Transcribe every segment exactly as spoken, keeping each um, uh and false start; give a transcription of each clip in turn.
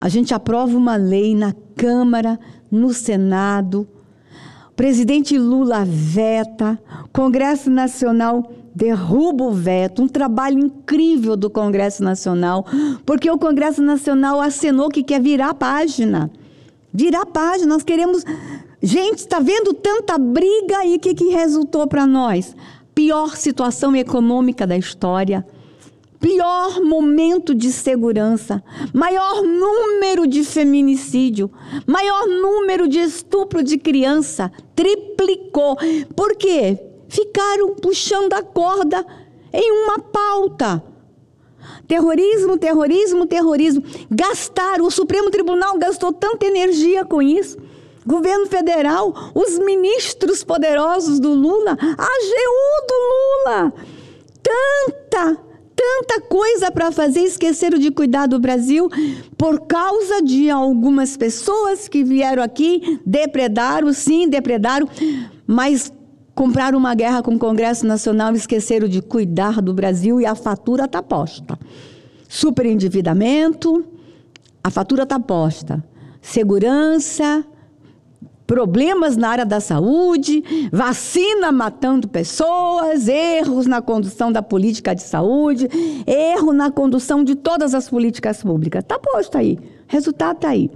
A gente aprova uma lei na Câmara, no Senado, o presidente Lula veta, Congresso Nacional derruba o veto, um trabalho incrível do Congresso Nacional, porque o Congresso Nacional acenou que quer virar a página. Virar a página, nós queremos... Gente, está vendo tanta briga e o que, que resultou para nós? Pior situação econômica da história, pior momento de segurança, maior número de feminicídio, maior número de estupro de criança, triplicou. Por quê? Ficaram puxando a corda em uma pauta. Terrorismo, terrorismo, terrorismo. Gastaram, o Supremo Tribunal gastou tanta energia com isso. Governo federal, os ministros poderosos do Lula, a G U do Lula. Tanta, tanta coisa para fazer, esqueceram de cuidar do Brasil por causa de algumas pessoas que vieram aqui, depredaram, sim, depredaram, mas compraram uma guerra com o Congresso Nacional e esqueceram de cuidar do Brasil e a fatura está posta. Superendividamento, a fatura está posta. Segurança, problemas na área da saúde, vacina matando pessoas, erros na condução da política de saúde, erro na condução de todas as políticas públicas. Está posto aí, resultado está aí.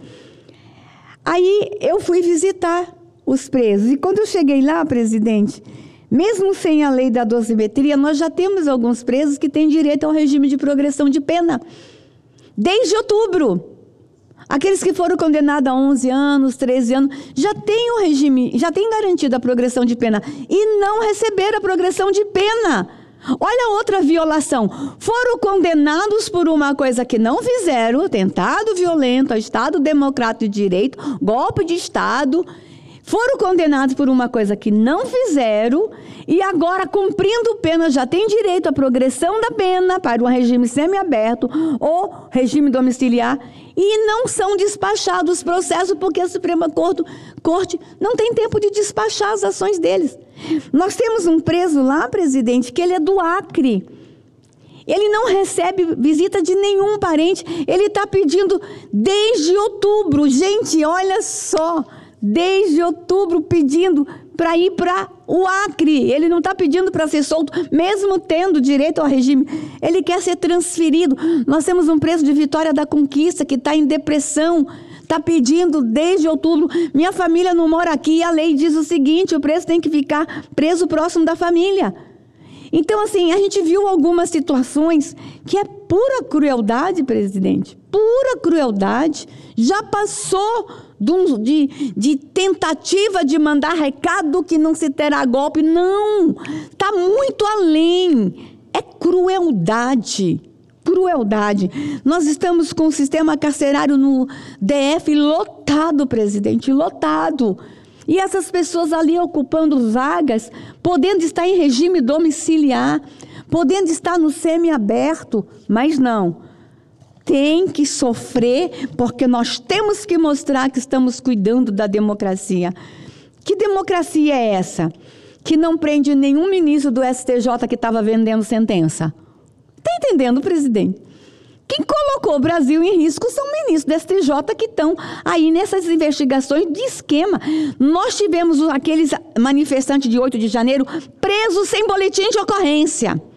Aí eu fui visitar os presos. E quando eu cheguei lá, presidente, mesmo sem a lei da dosimetria, nós já temos alguns presos que têm direito ao regime de progressão de pena. Desde outubro. Aqueles que foram condenados a onze anos, treze anos, já têm o regime, já têm garantido a progressão de pena. E não receberam a progressão de pena. Olha outra violação. Foram condenados por uma coisa que não fizeram, atentado violento ao Estado Democrático de Direito, golpe de Estado. Foram condenados por uma coisa que não fizeram e agora, cumprindo pena, já tem direito à progressão da pena para um regime semiaberto ou regime domiciliar e não são despachados os processos porque a Suprema Corte, Corte não tem tempo de despachar as ações deles. Nós temos um preso lá, presidente, que ele é do Acre. Ele não recebe visita de nenhum parente. Ele está pedindo desde outubro. Gente, olha só... Desde outubro pedindo para ir para o Acre. Ele não está pedindo para ser solto, mesmo tendo direito ao regime. Ele quer ser transferido. Nós temos um preso de Vitória da Conquista que está em depressão. Está pedindo desde outubro. Minha família não mora aqui. A lei diz o seguinte, o preso tem que ficar preso próximo da família. Então, assim, a gente viu algumas situações que é pura crueldade, presidente. Pura crueldade. Já passou... De, de tentativa de mandar recado que não se terá golpe. Não, está muito além. É crueldade, crueldade. Nós estamos com o sistema carcerário no D F lotado, presidente, lotado. E essas pessoas ali ocupando vagas, podendo estar em regime domiciliar, podendo estar no semiaberto, mas não. Tem que sofrer, porque nós temos que mostrar que estamos cuidando da democracia. Que democracia é essa? Que não prende nenhum ministro do S T J que estava vendendo sentença. Está entendendo, presidente? Quem colocou o Brasil em risco são ministros do S T J que estão aí nessas investigações de esquema. Nós tivemos aqueles manifestantes de oito de janeiro presos sem boletim de ocorrência.